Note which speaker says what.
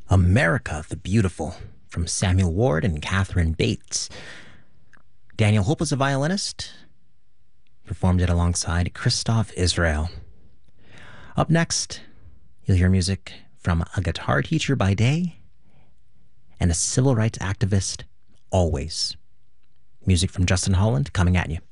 Speaker 1: America the Beautiful from Samuel Ward and Catherine Bates. Daniel Hope was a violinist, performed it alongside Christoph Israel. Up next, you'll hear music from a guitar teacher by day and a civil rights activist always. Music from Justin Holland coming at you.